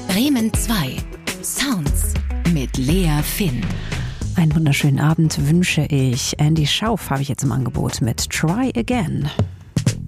Bremen 2. Sounds mit Lea Finn. Einen wunderschönen Abend wünsche ich. Andy Schauf habe ich jetzt im Angebot mit Try Again.